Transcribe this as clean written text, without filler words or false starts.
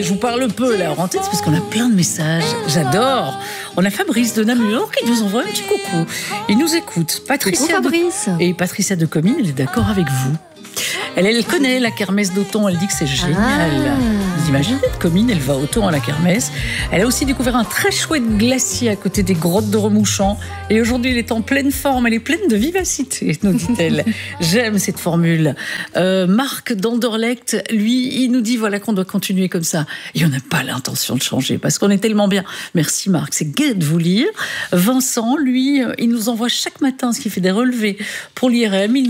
Je vous parle peu là en tête parce qu'on a plein de messages. J'adore. On a Fabrice de Namur qui nous envoie un petit coucou. Il nous écoute. Patricia coucou Fabrice. Et Patricia de Comines, elle est d'accord avec vous. Elle connaît la kermesse d'Auton, elle dit que c'est génial. Vous imaginez, de Comines, elle va Auton à la kermesse. Elle a aussi découvert un très chouette glacier à côté des grottes de Remouchant. Et aujourd'hui, elle est en pleine forme, elle est pleine de vivacité, nous dit-elle. J'aime cette formule. Marc d'Anderlecht, lui, il nous dit voilà qu'on doit continuer comme ça. Et on n'a pas l'intention de changer parce qu'on est tellement bien. Merci Marc, c'est gai de vous lire. Vincent, lui, il nous envoie chaque matin ce qui fait des relevés pour l'IRM.